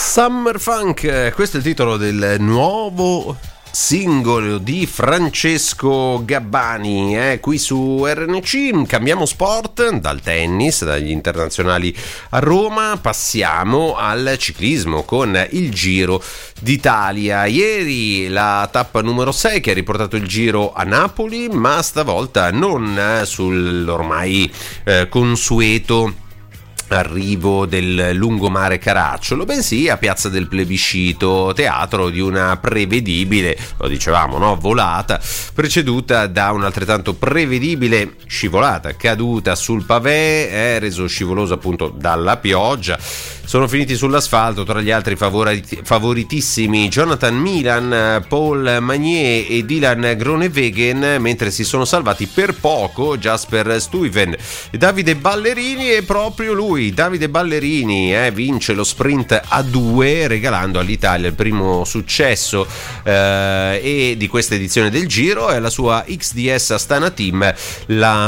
Summer Funk, questo è il titolo del nuovo singolo di Francesco Gabbani, qui su RNC. Cambiamo sport, dal tennis, dagli internazionali a Roma, passiamo al ciclismo con il Giro d'Italia. Ieri la tappa numero 6 che ha riportato il Giro a Napoli, ma stavolta non sull'ormai consueto arrivo del lungomare Caracciolo, bensì a Piazza del Plebiscito, teatro di una prevedibile, lo dicevamo, no, volata, preceduta da un'altrettanto prevedibile scivolata caduta sul pavé, reso scivoloso appunto dalla pioggia. Sono finiti sull'asfalto tra gli altri favoritissimi Jonathan Milan, Paul Magnier e Dylan Groenewegen, mentre si sono salvati per poco Jasper Stuyven. Davide Ballerini è proprio lui, Davide Ballerini vince lo sprint a 2 regalando all'Italia il primo successo e di questa edizione del Giro e alla sua XDS Astana Team la